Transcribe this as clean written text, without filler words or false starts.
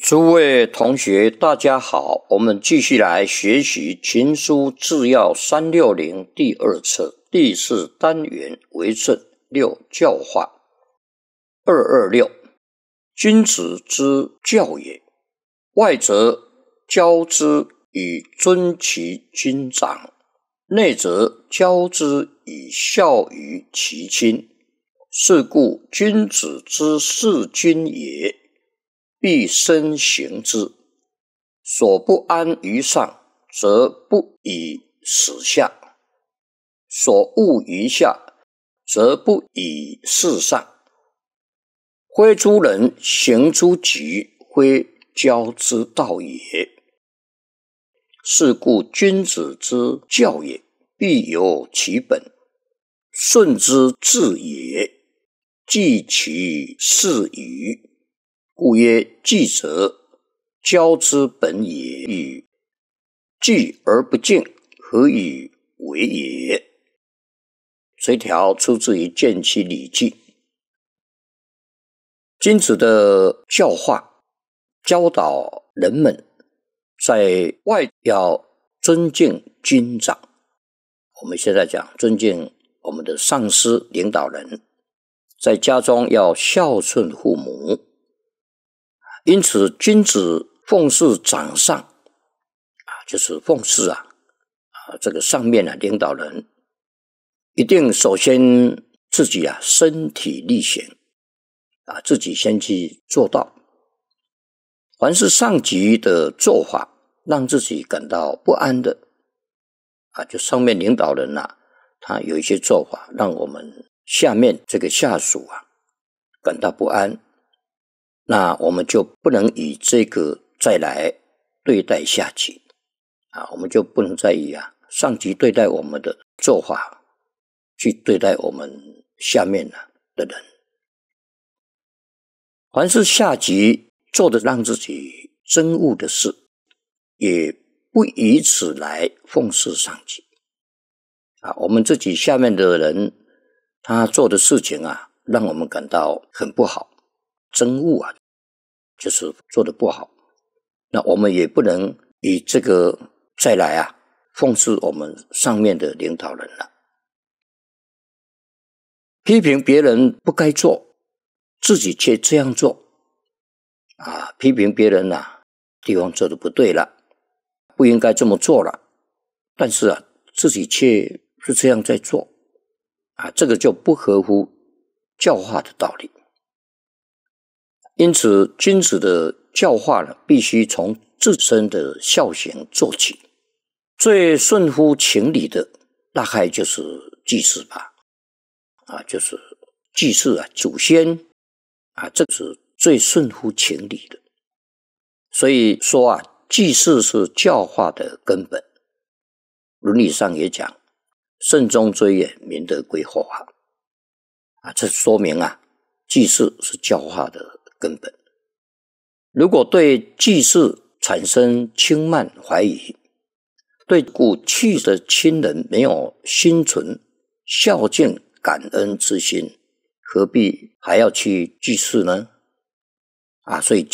诸位同学，大家好，我们继续来学习《群书治要360》第二册第4单元为顺6教化226。君子之教也，外则教之以尊其君长，内则教之以孝于其亲。是故君子之事君也，必身行之。所不安于上，则不以始下；所恶于下，则不以事上。非诸人行诸己，非教之道也。是故君子之教也，必有其本，顺之治也，继其事矣。故曰：继者，教之本也与？继而不敬，何以为也？这条出自于《荐其礼记》。君子的教化，教导人们在外要尊敬君长。我们现在讲尊敬我们的上司领导人，在家中要孝顺父母。因此君子奉事长上就是奉事这个上面领导人一定首先自己身体力行自己先去做到。凡是上级的做法让自己感到不安的就上面领导人他有一些做法让我们下面这个下属感到不安，那我们就不能以这个再来对待下级我们就不能再以上级对待我们的做法去对待我们下面的人。凡是下级做的让自己憎恶的事，也不以此来奉事上级我们自己下面的人他做的事情让我们感到很不好，憎恶就是做得不好，那我们也不能以这个再来奉事我们上面的领导人了。批评别人不该做，自己却这样做批评别人地方做得不对了，不应该这么做了，但是自己却是这样在做这个就不合乎教化的道理。因此君子的教化必须从自身的孝行做起。最顺乎情理的大概就是祭祀吧就是祭祀祖先这是最顺乎情理的。所以说祭祀是教化的根本。伦理上也讲，慎终追远，免得归后这说明祭祀是教化的根本。如果对祭祀产生轻慢怀疑，对故去的亲人没有心存孝敬感恩之心，何必还要去祭祀呢所以